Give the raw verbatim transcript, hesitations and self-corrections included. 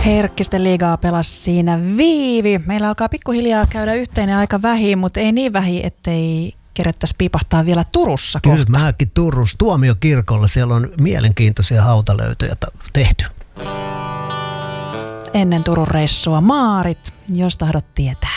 Herkkisten liigaa pelasi siinä Viivi. Meillä alkaa pikkuhiljaa käydä yhteinen aika vähin, mutta ei niin vähin, ettei kerettäisi piipahtaa vielä Turussa kohta. Kyllä, mäkin Turussa Tuomiokirkolla. Siellä on mielenkiintoisia hautalöytöjä tehty. Ennen Turun reissua Maarit, jos tahdot tietää.